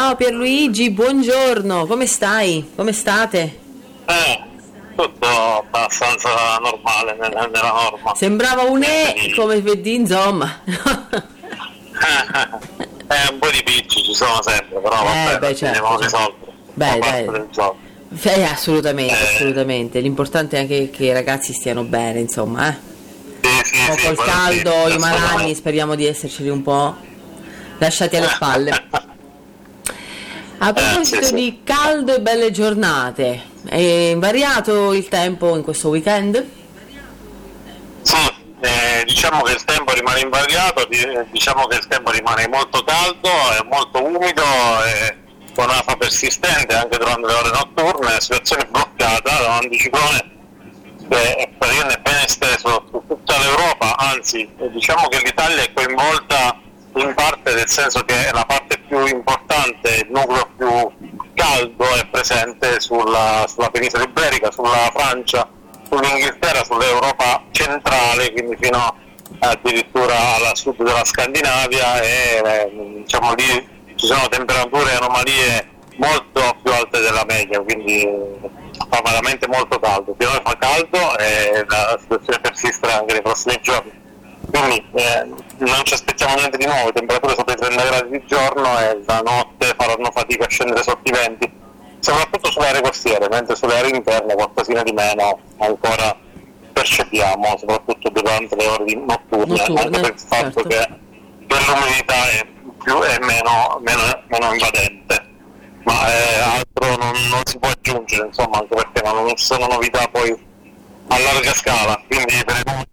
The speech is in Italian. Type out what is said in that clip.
Ciao Pierluigi, buongiorno, come stai? Come state? Tutto abbastanza normale nella norma. Sembrava un come vedi, insomma. Un po' di picci ci sono sempre, però vabbè, certo, andiamo a risolvere. Beh, dai. Del gioco. Assolutamente. L'importante è anche che i ragazzi stiano bene, insomma, Sì, col caldo, sì, i malanni, speriamo di esserceli un po' lasciati alle spalle. A proposito di caldo e belle giornate, è invariato il tempo in questo weekend? Sì, diciamo che il tempo rimane invariato, diciamo che il tempo rimane molto caldo e molto umido e con afa persistente anche durante le ore notturne, situazione bloccata da un anticiclone che è praticamente ben esteso su tutta l'Europa, anzi diciamo che l'Italia è coinvolta in parte, nel senso che la parte più importante, il nucleo più caldo è presente sulla penisola iberica, sulla Francia, sull'Inghilterra, sull'Europa centrale, quindi fino addirittura alla sud della Scandinavia e diciamo lì ci sono temperature e anomalie molto più alte della media, quindi fa veramente molto caldo. Qui noi fa caldo e la situazione persiste anche nei prossimi giorni. Quindi non ci aspettiamo niente di nuovo, temperature sopra i 30 gradi di giorno e la notte faranno fatica a scendere sotto i 20, soprattutto sulle aree costiere, mentre sulle aree interne qualcosina di meno ancora percepiamo, soprattutto durante le ore notturne, anche per il fatto che l'umidità è meno invadente, ma altro non si può aggiungere, insomma, anche perché non sono novità poi a larga scala, quindi per